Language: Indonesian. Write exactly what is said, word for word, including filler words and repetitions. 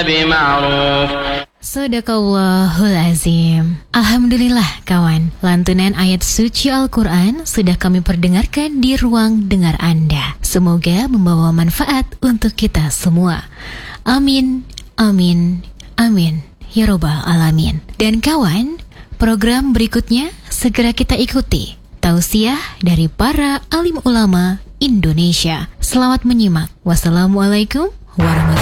بمعروف. Sadaqallahul azim. Alhamdulillah kawan, lantunan ayat suci Al-Quran sudah kami perdengarkan di ruang dengar Anda. Semoga membawa manfaat untuk kita semua. Amin, amin, amin, ya robbal alamin. Dan kawan, program berikutnya segera kita ikuti. Tausiah dari para alim ulama Indonesia. Selamat menyimak. Wassalamualaikum warahmatullahi wabarakatuh.